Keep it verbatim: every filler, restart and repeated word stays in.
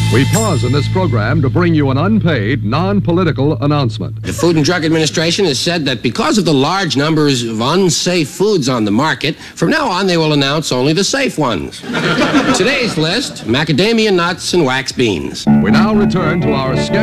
We pause in this program to bring you an unpaid, non-political announcement. The Food and Drug Administration has said that because of the large numbers of unsafe foods on the market, from now on they will announce only the safe ones. Today's list, macadamia nuts and wax beans. We now return to our schedule.